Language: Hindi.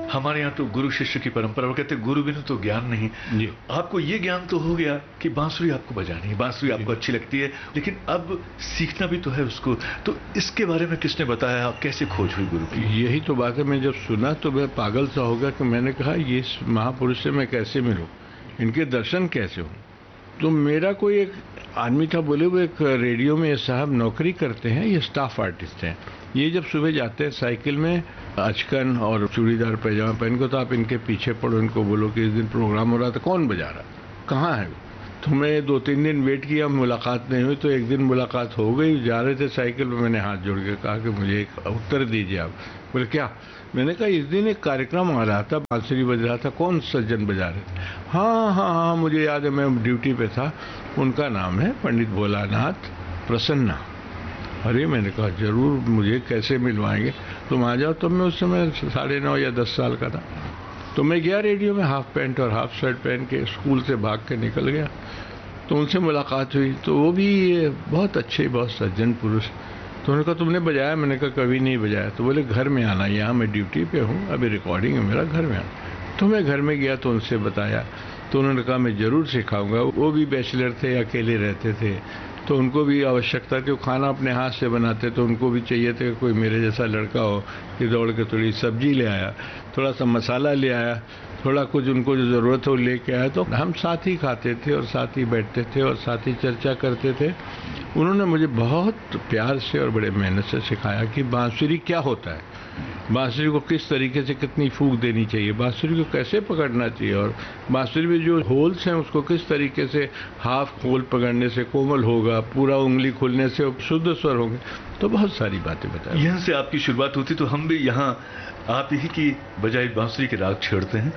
हमारे यहाँ तो गुरु शिष्य की परंपरा, वो कहते हैं गुरु बिनु तो ज्ञान नहीं जी। आपको ये ज्ञान तो हो गया कि बांसुरी आपको बजानी है, बांसुरी आपको अच्छी लगती है, लेकिन अब सीखना भी तो है उसको। तो इसके बारे में किसने बताया, आप कैसे खोज हुई गुरु की? यही तो बात है, मैं जब सुना तो मैं पागल सा हो गया कि मैंने कहा ये महापुरुष से मैं कैसे मिलूं, इनके दर्शन कैसे हों। तो मेरा कोई एक आदमी था, बोले वो एक रेडियो में साहब नौकरी करते हैं, ये स्टाफ आर्टिस्ट हैं, ये जब सुबह जाते हैं साइकिल में अचकन और चूड़ीदार पैजामा पहन को, तो आप इनके पीछे पड़ो, इनको बोलो कि इस दिन प्रोग्राम हो रहा था, कौन बजा रहा, कहाँ है वो। तो मैं 2-3 दिन वेट किया, मुलाकात नहीं हुई। तो एक दिन मुलाकात हो गई, जा रहे थे साइकिल में, मैंने हाथ जोड़ के कहा कि मुझे एक उत्तर दीजिए आप। बोले क्या? मैंने कहा इस दिन एक कार्यक्रम आ रहा था, बांसुरी बज रहा था, कौन सज्जन बजा रहे थे? हाँ हाँ हाँ मुझे याद है, मैं ड्यूटी पे था, उनका नाम है पंडित भोलानाथ प्रसन्ना। अरे मैंने कहा जरूर, मुझे कैसे मिलवाएंगे, तुम आ जाओ। तो मैं उस समय 9.5 या 10 साल का था। तो मैं गया रेडियो में, हाफ पैंट और हाफ शर्ट पहन के स्कूल से भाग के निकल गया। तो उनसे मुलाकात हुई, तो वो भी बहुत अच्छे, बहुत सज्जन पुरुष। तो उन्होंने कहा तुमने बजाया? मैंने कहा कभी नहीं बजाया। तो बोले घर में आना, यहाँ मैं ड्यूटी पे हूँ, अभी रिकॉर्डिंग है मेरा, घर में आना। तो मैं घर में गया तो उनसे बताया, तो उन्होंने कहा मैं ज़रूर सिखाऊंगा। वो भी बैचलर थे, अकेले रहते थे, तो उनको भी आवश्यकता थी, वो खाना अपने हाथ से बनाते, तो उनको भी चाहिए था कि कोई मेरे जैसा लड़का हो कि दौड़ के थोड़ी सब्जी ले आया, थोड़ा सा मसाला ले आया, थोड़ा कुछ उनको जो ज़रूरत हो लेके आया। तो हम साथ ही खाते थे और साथ ही बैठते थे और साथ ही चर्चा करते थे। उन्होंने मुझे बहुत प्यार से और बड़े मेहनत से सिखाया कि बांसुरी क्या होता है, बांसुरी को किस तरीके से कितनी फूंक देनी चाहिए, बांसुरी को कैसे पकड़ना चाहिए, और बांसुरी में जो होल्स हैं उसको किस तरीके से हाफ होल पकड़ने से कोमल होगा, पूरा उंगली खोलने से शुद्ध स्वर होंगे। तो बहुत सारी बातें बताई। यहाँ से आपकी शुरुआत होती, तो हम भी यहाँ आप ही की बजाय बांसुरी के राग छेड़ते हैं।